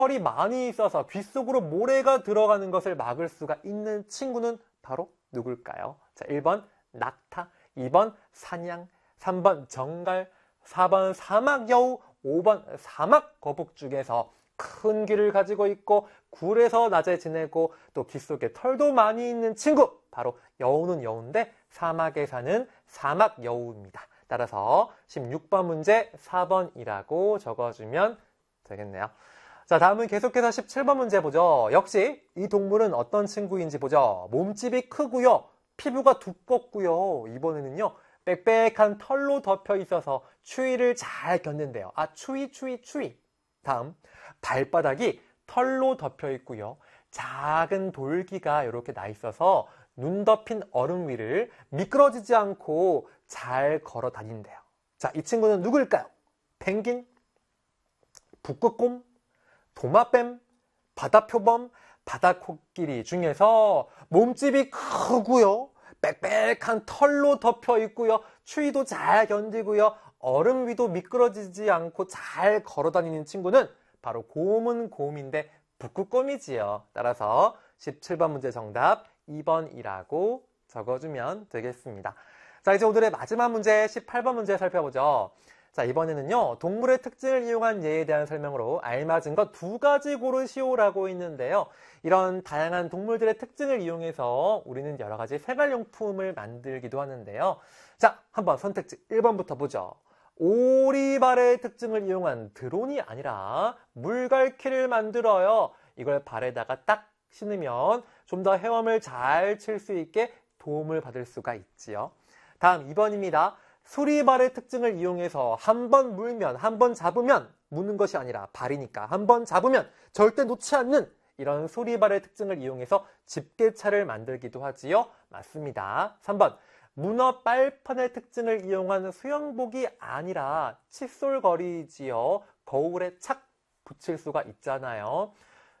털이 많이 있어서 귀 속으로 모래가 들어가는 것을 막을 수가 있는 친구는 바로 누굴까요? 자, 1번 낙타, 2번 사냥, 3번 정갈, 4번 사막여우, 5번 사막거북 중에서 큰 귀를 가지고 있고 굴에서 낮에 지내고 또 귀 속에 털도 많이 있는 친구, 바로 여우는 여우인데 사막에 사는 사막여우입니다. 따라서 16번 문제 4번이라고 적어주면 되겠네요. 자, 다음은 계속해서 17번 문제 보죠. 역시 이 동물은 어떤 친구인지 보죠. 몸집이 크고요. 피부가 두껍고요. 이번에는요. 빽빽한 털로 덮여 있어서 추위를 잘 견딘대요. 아, 추위. 다음, 발바닥이 털로 덮여 있고요. 작은 돌기가 이렇게 나 있어서 눈 덮인 얼음 위를 미끄러지지 않고 잘 걸어 다닌대요. 자, 이 친구는 누구일까요? 펭귄, 북극곰, 도마뱀, 바다표범, 바다코끼리 중에서 몸집이 크고요. 빽빽한 털로 덮여 있고요. 추위도 잘 견디고요. 얼음 위도 미끄러지지 않고 잘 걸어 다니는 친구는 바로 곰은 곰인데 북극곰이지요. 따라서 17번 문제 정답 2번이라고 적어주면 되겠습니다. 자, 이제 오늘의 마지막 문제 18번 문제 살펴보죠. 자, 이번에는요, 동물의 특징을 이용한 예에 대한 설명으로 알맞은 것 2가지 고르시오라고 있는데요. 이런 다양한 동물들의 특징을 이용해서 우리는 여러 가지 생활용품을 만들기도 하는데요. 자, 한번 선택지 1번부터 보죠. 오리발의 특징을 이용한 드론이 아니라 물갈퀴를 만들어요. 이걸 발에다가 딱 신으면 좀 더 헤엄을 잘 칠 수 있게 도움을 받을 수가 있지요. 다음 2번입니다. 수리발의 특징을 이용해서 한 번 물면, 한 번 잡으면 무는 것이 아니라 발이니까 한 번 잡으면 절대 놓지 않는 이런 수리발의 특징을 이용해서 집게차를 만들기도 하지요. 맞습니다. 3번. 문어 빨판의 특징을 이용한 수영복이 아니라 칫솔거리지요. 거울에 착 붙일 수가 있잖아요.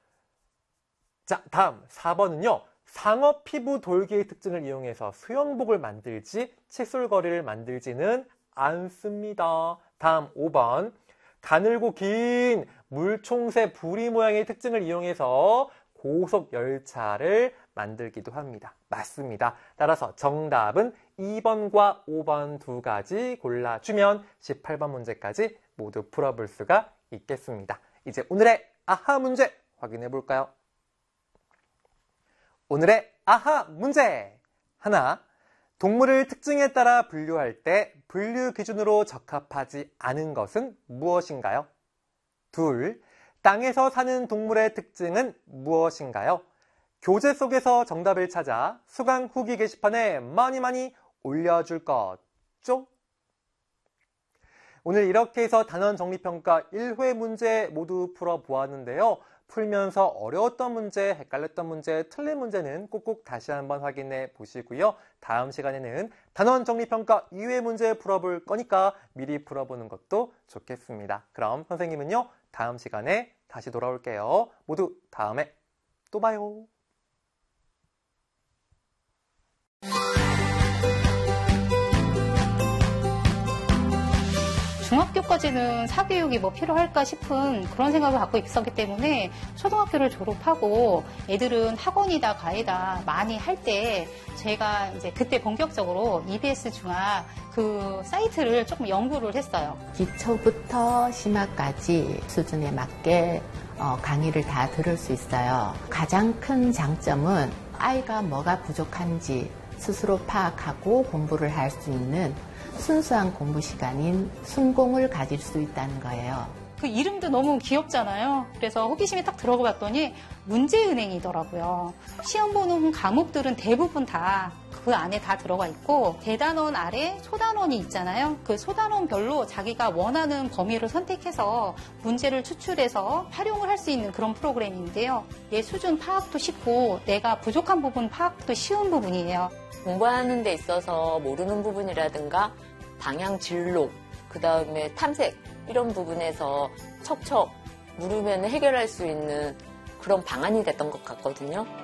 자, 다음 4번은요. 상어 피부 돌기의 특징을 이용해서 수영복을 만들지 칫솔거리를 만들지는 않습니다. 다음 5번. 가늘고 긴 물총새 부리 모양의 특징을 이용해서 고속 열차를 만들기도 합니다. 맞습니다. 따라서 정답은 2번과 5번 2가지 골라주면 18번 문제까지 모두 풀어볼 수가 있겠습니다. 이제 오늘의 아하 문제 확인해 볼까요? 오늘의 아하 문제! 하나, 동물을 특징에 따라 분류할 때 분류 기준으로 적합하지 않은 것은 무엇인가요? 둘, 땅에서 사는 동물의 특징은 무엇인가요? 교재 속에서 정답을 찾아 수강 후기 게시판에 많이 올려줄 거죠? 오늘 이렇게 해서 단원 정리평가 1회 문제 모두 풀어보았는데요. 풀면서 어려웠던 문제, 헷갈렸던 문제, 틀린 문제는 꼭꼭 다시 한번 확인해 보시고요. 다음 시간에는 단원 정리평가 2회 문제 풀어볼 거니까 미리 풀어보는 것도 좋겠습니다. 그럼 선생님은요, 다음 시간에 다시 돌아올게요. 모두 다음에 또 봐요. 중학교까지는 사교육이 뭐 필요할까 싶은 그런 생각을 갖고 있었기 때문에 초등학교를 졸업하고 애들은 학원이다 과외다 많이 할 때 제가 이제 그때 본격적으로 EBS 중학 그 사이트를 조금 연구를 했어요. 기초부터 심화까지 수준에 맞게 강의를 다 들을 수 있어요. 가장 큰 장점은 아이가 뭐가 부족한지 스스로 파악하고 공부를 할 수 있는 순수한 공부 시간인 순공을 가질 수 있다는 거예요. 그 이름도 너무 귀엽잖아요. 그래서 호기심이 딱 들어가 봤더니 문제은행이더라고요. 시험 보는 과목들은 대부분 다 그 안에 다 들어가 있고 대단원 아래 소단원이 있잖아요. 그 소단원별로 자기가 원하는 범위를 선택해서 문제를 추출해서 활용을 할 수 있는 그런 프로그램인데요. 내 수준 파악도 쉽고 내가 부족한 부분 파악도 쉬운 부분이에요. 공부하는 데 있어서 모르는 부분이라든가 방향 진로, 그 다음에 탐색 이런 부분에서 척척 물으면 해결할 수 있는 그런 방안이 됐던 것 같거든요.